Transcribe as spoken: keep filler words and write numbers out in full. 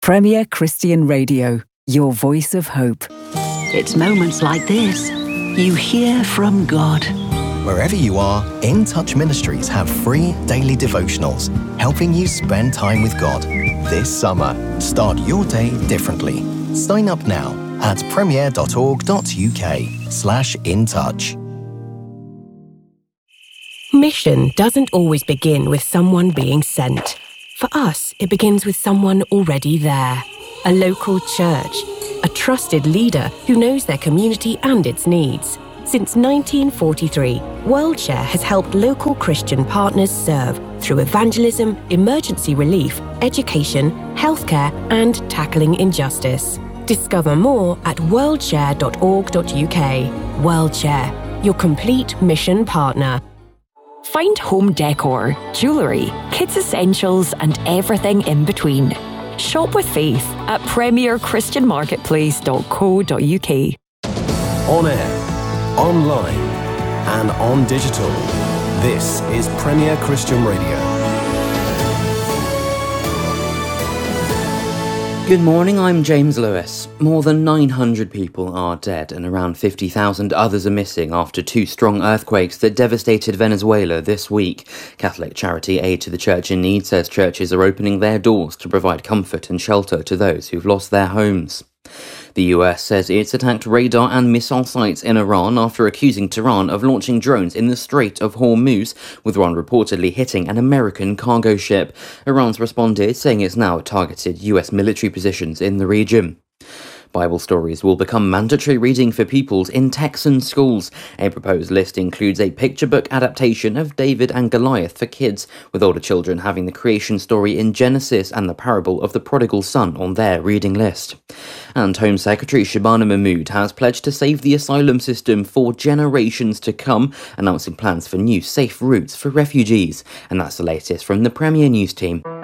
Premier Christian Radio, your voice of hope. It's moments like this you hear from God. Wherever you are, In Touch Ministries have free daily devotionals, helping you spend time with God. This summer, start your day differently. Sign up now at premier.org.uk slash in touch. Mission doesn't always begin with someone being sent. For us, it begins with someone already there. A local church, a trusted leader who knows their community and its needs. Since nineteen forty-three, WorldShare has helped local Christian partners serve through evangelism, emergency relief, education, healthcare, and tackling injustice. Discover more at worldshare dot org dot uk. WorldShare, your complete mission partner. Find home decor, jewellery, kids' essentials, and everything in between. Shop with faith at premier christian marketplace dot co dot uk. On air, online, and on digital. This is Premier Christian Radio. Good morning, I'm James Lewis. More than nine hundred people are dead and around fifty thousand others are missing after two strong earthquakes that devastated Venezuela this week. Catholic charity Aid to the Church in Need says churches are opening their doors to provide comfort and shelter to those who've lost their homes. The U S says it's attacked radar and missile sites in Iran after accusing Tehran of launching drones in the Strait of Hormuz, with one reportedly hitting an American cargo ship. Iran's responded, saying it's now targeted U S military positions in the region. Bible stories will become mandatory reading for pupils in Texan schools. A proposed list includes a picture book adaptation of David and Goliath for kids, with older children having the creation story in Genesis and the parable of the prodigal son on their reading list. And Home Secretary Shabana Mahmood has pledged to save the asylum system for generations to come, announcing plans for new safe routes for refugees. And that's the latest from the Premier News team.